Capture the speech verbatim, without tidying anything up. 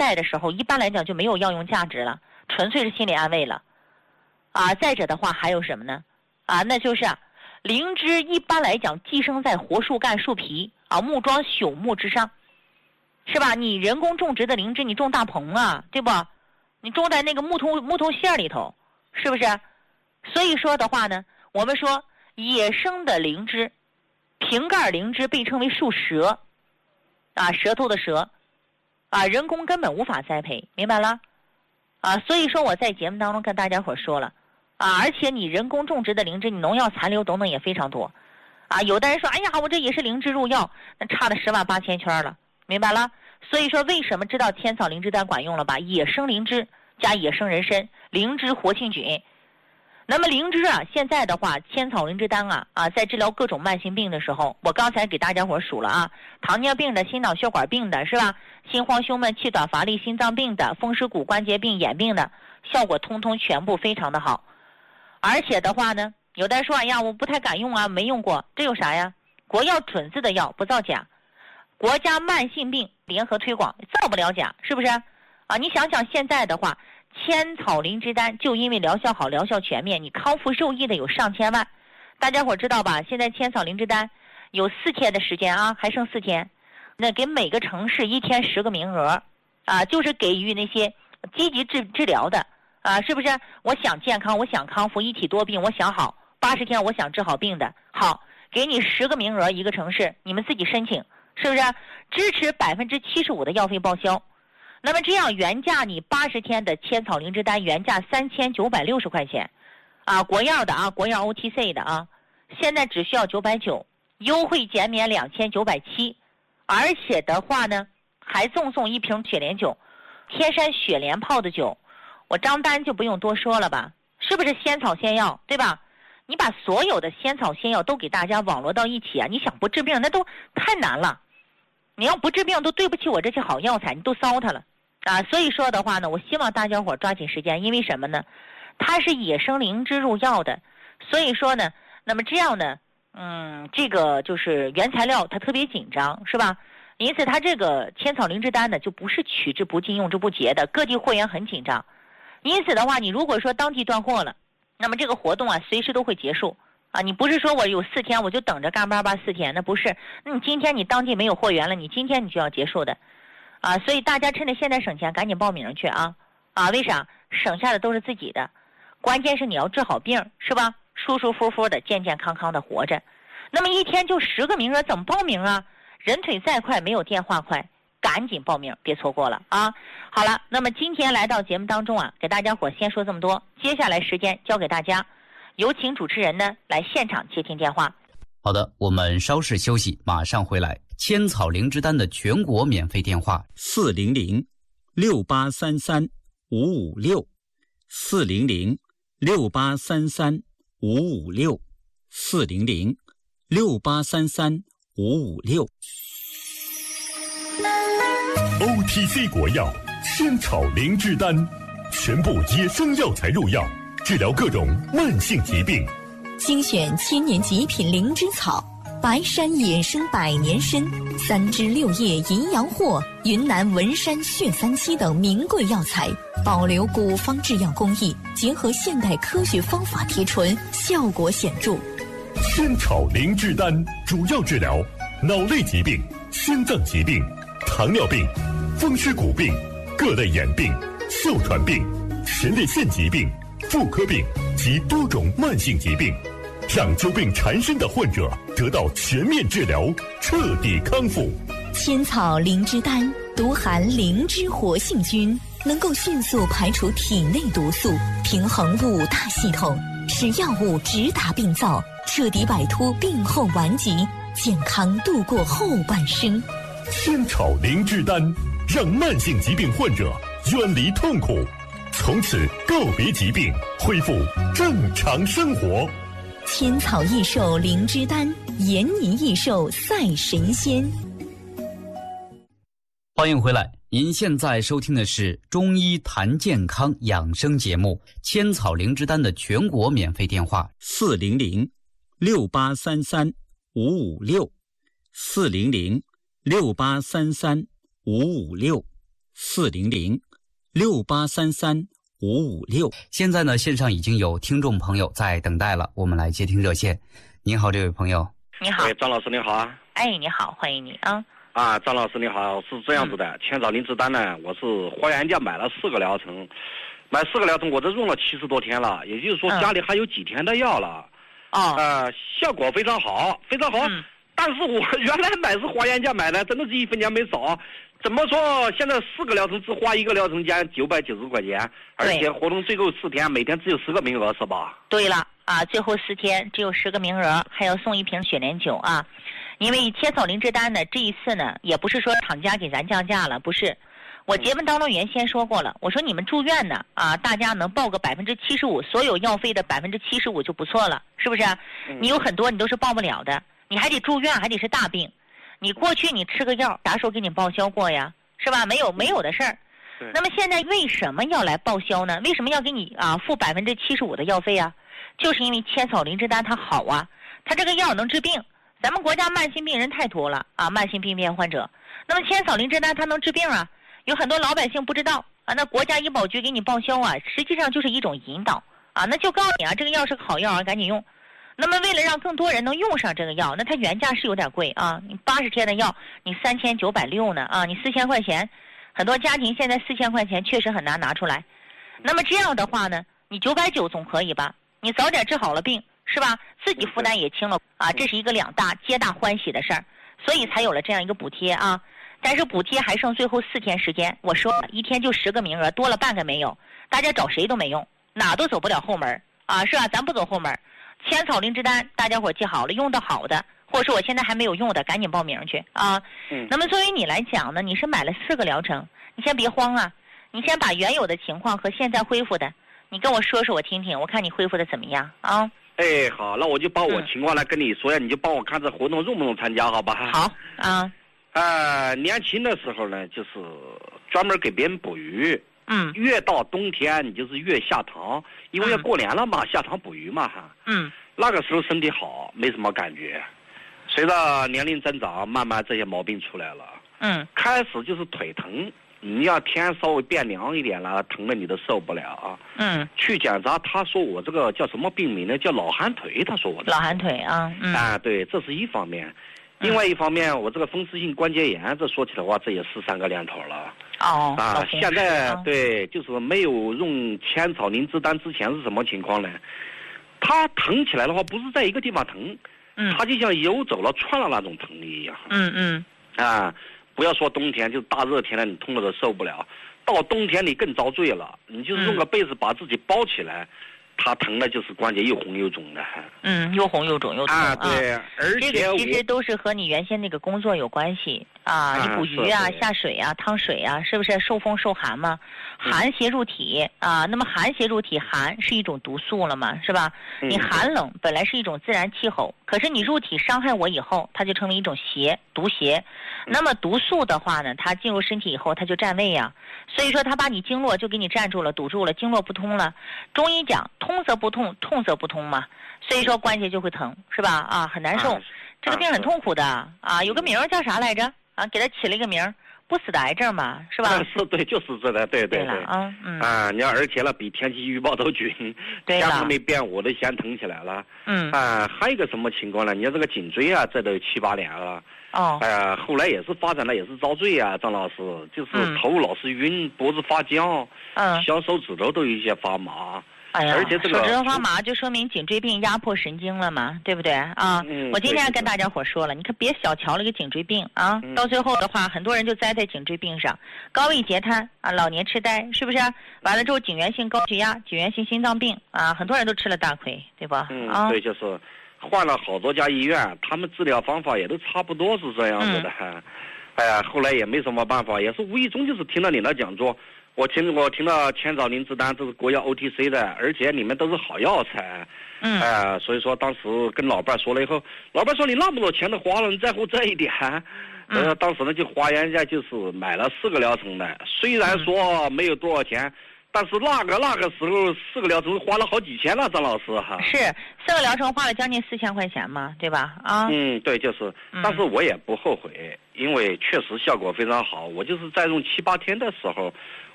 在的时候，一般来讲就没有药用价值了，纯粹是心理安慰了。啊，再者的话还有什么呢？啊，那就是啊，灵芝一般来讲寄生在活树干、树皮啊、木桩、朽木之上，是吧？你人工种植的灵芝，你种大棚啊，对不？你种在那个木头木头馅里头，是不是？所以说的话呢，我们说野生的灵芝，瓶盖灵芝被称为树舌，啊，舌头的舌，啊，人工根本无法栽培，明白了？啊，所以说我在节目当中跟大家伙说了，啊，而且你人工种植的灵芝，你农药残留等等也非常多，啊，有的人说，哎呀，我这也是灵芝入药，那差了十万八千圈了，明白了？所以说为什么知道千草灵芝丹管用了吧？野生灵芝加野生人参，灵芝活性菌。那么灵芝啊，现在的话，千草灵芝丹啊啊，在治疗各种慢性病的时候，我刚才给大家伙数了啊，糖尿病的、心脑血管病的，是吧？心慌胸闷、气短乏力、心脏病的、风湿骨关节病、眼病的，效果通通全部非常的好。而且的话呢，有的人说，哎呀，我不太敢用啊，没用过，这有啥呀？国药准字的药，不造假。国家慢性病联合推广，造不了假，是不是？啊，你想想现在的话，千草灵芝丹就因为疗效好、疗效全面，你康复受益的有上千万。大家伙知道吧？现在千草灵芝丹有四天的时间啊，还剩四天。那给每个城市一天十个名额，啊，就是给予那些积极治治疗的啊，是不是？我想健康，我想康复，一体多病，我想好，八十天我想治好病的，好，给你十个名额一个城市，你们自己申请。是不是支持百分之七十五的药费报销？那么这样原价你八十天的千草灵芝丹原价三千九百六十块钱，啊，国药的啊，国药 O T C 的啊，现在只需要九百九，优惠减免两千九百七，而且的话呢，还赠送一瓶雪莲酒，天山雪莲泡的酒，我张丹就不用多说了吧，是不是仙草仙药，对吧？你把所有的仙草仙药都给大家网络到一起啊，你想不治病那都太难了。你要不治病都对不起我这些好药材，你都糟蹋了啊！所以说的话呢，我希望大家伙抓紧时间，因为什么呢？它是野生灵芝入药的，所以说呢，那么这样呢，嗯，这个就是原材料它特别紧张，是吧？因此它这个千草灵芝丹呢，就不是取之不尽用之不竭的，各地货源很紧张。因此的话，你如果说当地断货了，那么这个活动啊，随时都会结束。啊，你不是说我有四天我就等着干巴巴四天，那不是。那你今天你当地没有货源了，你今天你就要结束的，啊，所以大家趁着现在省钱，赶紧报名去啊！啊，为啥？省下的都是自己的，关键是你要治好病，是吧？舒舒服服的、健健康康的活着。那么一天就十个名额，怎么报名啊？人腿再快没有电话快，赶紧报名，别错过了啊！好了，那么今天来到节目当中啊，给大家伙先说这么多，接下来时间交给大家。有请主持人呢来现场接听电话。 好的，我们稍事休息，马上回来。千草灵芝丹的全国免费电话： 四零零六八三三五五六，四零零六八三三五五六，四零零六八三三五五六。 O T C 国药千草灵芝丹，全部野生药材入药。治疗各种慢性疾病， 精选千年极品灵芝草，白山野生百年参、三枝六叶银阳藿、云南文山血三七等名贵药材，保留古方制药工艺，结合现代科学方法提纯，效果显著。 千草灵芝丹主要治疗脑类疾病、心脏疾病、糖尿病、风湿骨病、各类眼病、哮喘病、前列腺疾病、妇科病及多种慢性疾病，让久病缠身的患者得到全面治疗，彻底康复。 千草灵芝丹独含灵芝活性菌，能够迅速排除体内毒素，平衡五大系统，使药物直达病灶，彻底摆脱病后顽疾，健康度过后半生。 千草灵芝丹让慢性疾病患者远离痛苦，从此告别疾病，恢复正常生活。 千草益寿灵芝丹，延年益寿赛神仙。 欢迎回来，您现在收听的是中医谈健康养生节目《千草灵芝丹》的全国免费电话： 四零零六八三三五五六，四零零六八三三五五六， 四零零六八三三五五六。 现在呢，线上已经有听众朋友在等待了，我们来接听热线。您好，这位朋友。 你好， 哎，张老师你好啊。 哎，你好，欢迎你啊。 啊，张老师你好，是这样子的，千草灵芝丹呢，我是花园价买了四个疗程，买四个疗程，我这用了七十多天了，也就是说家里还有几天的药了。 哦。 呃，效果非常好，非常好。嗯。但是我原来买是花园价买的，真的是一分钱没少。怎么说？现在四个疗程只花一个疗程钱九百九十块钱，而且活动最后四天，每天只有十个名额，是吧？ 对了啊，最后四天只有十个名额，还要送一瓶雪莲酒啊。因为千草灵芝丹呢，这一次呢，也不是说厂家给咱降价了，不是。我节目当中原先说过了，我说你们住院呢啊，大家能报个百分之七十五，所有药费的百分之七十五就不错了，是不是？你有很多你都是报不了的，你还得住院，还得是大病。你过去你吃个药，啥时候给你报销过呀？是吧？没有没有的事儿。那么现在为什么要来报销呢？为什么要给你啊付百分之七十五的药费啊？就是因为千草灵芝丹它好啊，它这个药能治病。咱们国家慢性病人太多了啊，慢性病变患者。那么千草灵芝丹它能治病啊，有很多老百姓不知道啊。那国家医保局给你报销啊，实际上就是一种引导啊，那就告诉你啊，这个药是个好药啊，赶紧用。那么为了让更多人能用上这个药，那它原价是有点贵啊，你八十天的药你三千九百六呢啊，你四千块钱，很多家庭现在四千块钱确实很难拿出来。那么这样的话呢，你九百九总可以吧？你早点治好了病是吧？自己负担也轻了啊，这是一个两大皆大欢喜的事儿，所以才有了这样一个补贴啊。但是补贴还剩最后四天时间，我说了一天就十个名额，多了半个没有，大家找谁都没用，哪都走不了后门啊，是吧？咱不走后门。千草灵芝丹，大家伙记好了，用的好的，或者说我现在还没有用的，赶紧报名去啊。嗯。那么作为你来讲呢，你是买了四个疗程，你先别慌啊，你先把原有的情况和现在恢复的，你跟我说说我听听，我看你恢复的怎么样啊？ 哎，好，那我就把我情况来跟你说呀，嗯、你就帮我看这活动用不用参加，好吧？ 好啊。 呃，年轻的时候呢，就是专门给别人捕鱼。 嗯， 越到冬天你就是越下塘，因为要过年了嘛，嗯、下塘捕鱼嘛哈。 嗯， 那个时候身体好，没什么感觉。随着年龄增长，慢慢这些毛病出来了。 嗯， 开始就是腿疼，你要天稍微变凉一点了，疼的你都受不了啊。 嗯， 去检查，他说我这个叫什么病名呢？叫老寒腿，他说我老寒腿啊。嗯， 啊，对，这是一方面。另外一方面，我这个风湿性关节炎，这说起来的话，这也是三个年头了。 哦， 啊，现在对，就是没有用千草灵芝丹之前是什么情况呢？它疼起来的话，不是在一个地方疼， 嗯， 它就像游走了、窜了那种疼一样。 嗯嗯。 啊，不要说冬天，就是大热天了，你痛的都受不了。到冬天你更遭罪了，你就是用个被子把自己包起来。嗯，它疼的就是关节又红又肿的， 嗯，又红又肿又痛啊，对，而且这个其实都是和你原先那个工作有关系啊，你捕鱼啊、下水啊、趟水啊，是不是受风受寒嘛？寒邪入体啊，那么寒邪入体，寒是一种毒素了嘛，是吧？你寒冷本来是一种自然气候，可是你入体伤害我以后，它就成为一种邪，毒邪。那么毒素的话呢，它进入身体以后，它就占位呀，所以说它把你经络就给你占住了，堵住了，经络不通了。中医讲通则不痛，痛则不通嘛，所以说关节就会疼，是吧？啊，很难受，啊、这个病很痛苦的啊。有个名儿叫啥来着？啊，给他起了一个名儿，不死的癌症嘛，是吧？ 是，对，就是这的，对对对。 啊，嗯。 啊，你要而且了，比天气预报都准，天还没变，我都先疼起来了。 嗯。 啊，还有一个什么情况呢？你看这个颈椎啊，这都有七八年了。 哦。 哎呀，后来也是发展的也是遭罪啊，张老师，就是头老是晕，脖子发僵， 嗯， 小手指头都有一些发麻。 哎呀， 而且这个手指头发麻就说明颈椎病压迫神经了嘛，对不对啊？ 嗯， 我今天跟大家伙说了，你可别小瞧了一个颈椎病啊，嗯、到最后的话，很多人就栽在颈椎病上，高位截瘫啊，老年痴呆，是不是？完了之后，颈源性高血压、颈源性心脏病啊，很多人都吃了大亏，对吧？ 嗯， 啊， 对，就是换了好多家医院，他们治疗方法也都差不多是这样子的。嗯、哎呀，后来也没什么办法，也是无意中就是听了你的讲座。我听我听到千草灵芝丹这是国药 O T C 的，而且里面都是好药材， 嗯， 哎、呃，所以说当时跟老伴说了以后，老伴说你那么多钱都花了，你在乎这一点？ 嗯、 呃，当时呢就花园价就是买了四个疗程的，虽然说没有多少钱，嗯、但是那个那个时候四个疗程花了好几千了，张老师哈。 是四个疗程花了将近四千块钱嘛，对吧？啊， 嗯，对，就是，但是我也不后悔， 因为确实效果非常好。我就是在用七八天的时候，